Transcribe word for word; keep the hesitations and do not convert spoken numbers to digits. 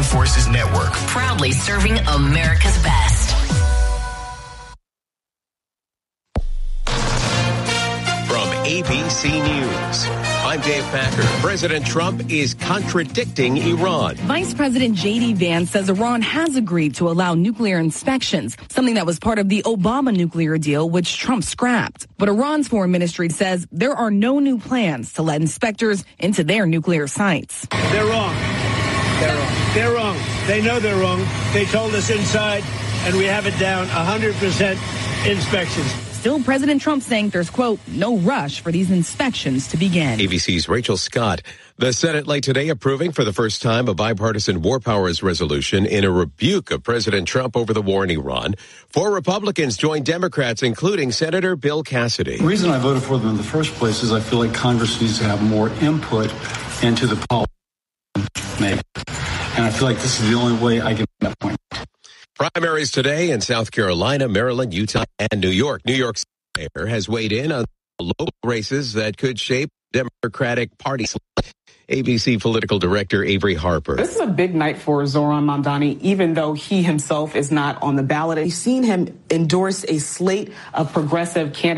Forces Network. Proudly serving America's best. From A B C News, I'm Dave Packer. President Trump is contradicting Iran. Vice President J D Vance says Iran has agreed to allow nuclear inspections, something that was part of the Obama nuclear deal, which Trump scrapped. But Iran's foreign ministry says there are no new plans to let inspectors into their nuclear sites. They're wrong. They're wrong. They're wrong. They know they're wrong. They told us inside, and we have it down one hundred percent inspections. Still, President Trump saying there's, quote, no rush for these inspections to begin. A B C's Rachel Scott. The Senate late today approving for the first time a bipartisan war powers resolution in a rebuke of President Trump over the war in Iran. Four Republicans joined Democrats, including Senator Bill Cassidy. The reason I voted for them in the first place is I feel like Congress needs to have more input into the policy made. And I feel like this is the only way I can make that point. Primaries today in South Carolina, Maryland, Utah, and New York. New York Mayor has weighed in on local races that could shape Democratic Party. A B C political director Avery Harper. This is a big night for Zohran Mamdani, even though he himself is not on the ballot. We've seen him endorse a slate of progressive candidates.